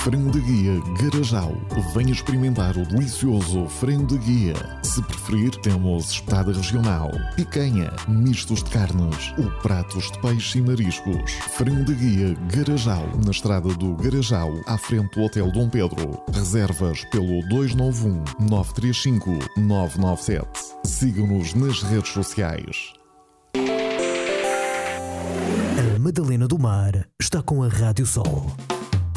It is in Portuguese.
Frango de Guia Garajal. Venha experimentar o delicioso frango de guia. Se preferir, temos espetada regional, picanha, mistos de carnes ou pratos de peixe e mariscos. Frango de Guia Garajal, na estrada do Garajal, à frente do Hotel Dom Pedro. Reservas pelo 291-935-997. Siga-nos nas redes sociais. A Madalena do Mar está com a Rádio Sol.